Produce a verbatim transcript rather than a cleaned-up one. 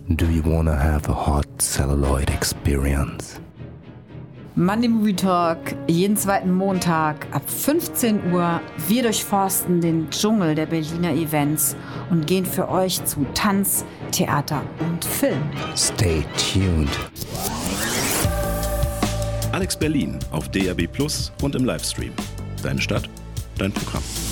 Do you wanna have a hot celluloid experience? Monday Movie Talk, jeden zweiten Montag ab fünfzehn Uhr. Wir durchforsten den Dschungel der Berliner Events und gehen für euch zu Tanz, Theater und Film. Stay tuned. Alex Berlin auf D A B Plus und im Livestream. Deine Stadt, dein Programm.